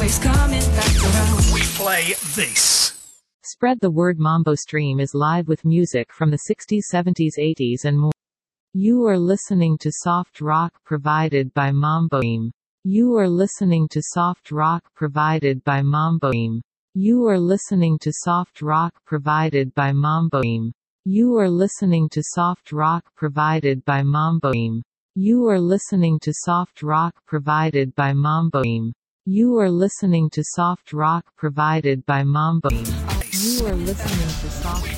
always coming back around. We play this. Spread the word. Mambo Stream is live with music from the 60s, 70s, 80s and more. You are listening to soft rock provided by Mambo Stream. You are listening to soft rock provided by Mambo Stream. You are listening to soft rock provided by Mambo Stream. You are listening to soft rock provided by Mambo Stream. You are listening to soft rock provided by Mambo Stream. You are listening to soft rock provided by Mambo Stream. You are listening to soft